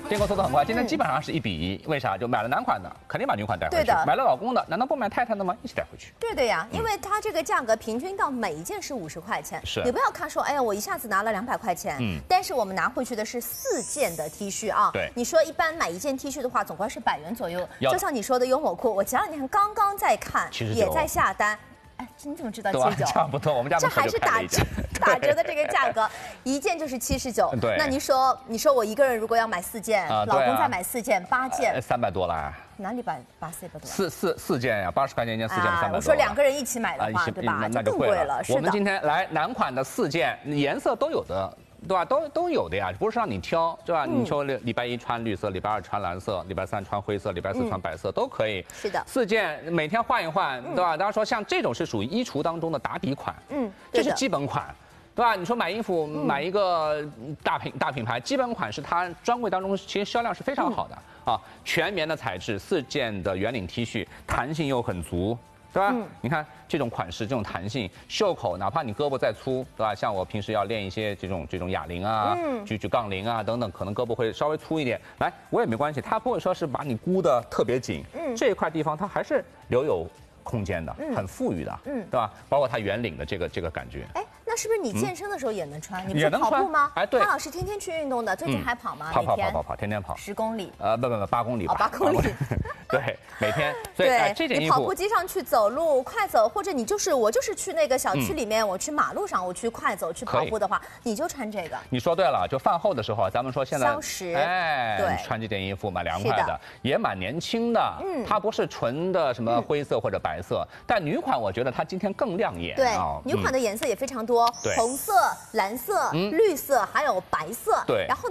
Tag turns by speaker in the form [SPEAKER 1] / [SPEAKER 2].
[SPEAKER 1] 订购速度很快，今天基本上是1:1，为啥？就买了男款的，肯定把女款带回去；买了老公的，难道不买太太的吗？一起带回去。
[SPEAKER 2] 对的呀，因为它这个价格平均到每一件是50块钱，
[SPEAKER 1] 是
[SPEAKER 2] 你不要看说，哎呀，我一下子拿了200块钱，但是我们拿回去的是4件的 T 恤啊。
[SPEAKER 1] 对，
[SPEAKER 2] 你说一般买一件 T 恤的话，总归是100元左右。就像你说的优某库，我前2天刚刚在看，也在下单。哎，你怎么知道79？
[SPEAKER 1] 差不多，我们家
[SPEAKER 2] 这还是打折的这个价格，一件就是79。
[SPEAKER 1] 对，
[SPEAKER 2] 那你说我一个人如果要买4件，老公再买4件，8件
[SPEAKER 1] ，300多了。
[SPEAKER 2] 哪里把400多？
[SPEAKER 1] 四件呀，80块钱一件，4件300多。
[SPEAKER 2] 我说2个人一起买的话，对吧？
[SPEAKER 1] 那就
[SPEAKER 2] 更贵了。
[SPEAKER 1] 我们今天来男款的4件，颜色都有的。对吧？都有的呀，不是让你挑，对吧？你说礼拜1穿绿色，礼拜2穿蓝色，礼拜3穿灰色，礼拜4穿白色，都可以。
[SPEAKER 2] 是的
[SPEAKER 1] ，4件每天换一换，对吧？当然说像这种是属于衣橱当中的打底款，这是基本款，对吧？你说买衣服买一个大品牌，基本款是它专柜当中其实销量是非常好的啊，全棉的材质，4件的圆领 T 恤，弹性又很足。对吧？你看这种款式，这种弹性，袖口哪怕你胳膊再粗，对吧？像我平时要练一些这种哑铃啊、举杠铃啊等等，可能胳膊会稍微粗一点。来，我也没关系，它不会说是把你箍得特别紧，这一块地方它还是留有空间的，很富裕的，对吧？包括它圆领的这个感觉。
[SPEAKER 2] 哎，那是不是你健身的时候也能穿？你不是跑步吗？
[SPEAKER 1] 哎，对。
[SPEAKER 2] 潘老师天天去运动的，最近还跑吗？
[SPEAKER 1] 跑，天天跑。
[SPEAKER 2] 10公里。
[SPEAKER 1] 不，8公里吧。
[SPEAKER 2] 8公里。
[SPEAKER 1] 对，每天。
[SPEAKER 2] 对，
[SPEAKER 1] 这件衣服。
[SPEAKER 2] 你跑步机上去走路快走，或者我就是去那个小区里面，我去马路上，我去快走去跑步的话，你就穿这个。
[SPEAKER 1] 你说对了，就饭后的时候，咱们说现在
[SPEAKER 2] 消食，
[SPEAKER 1] 对，穿这件衣服蛮凉快的，也蛮年轻的。它不是纯的什么灰色或者白色，但女款我觉得它今天更亮眼。
[SPEAKER 2] 对，女款的颜色也非常多，红色、蓝色、绿色，还有白色。
[SPEAKER 1] 对，
[SPEAKER 2] 然后。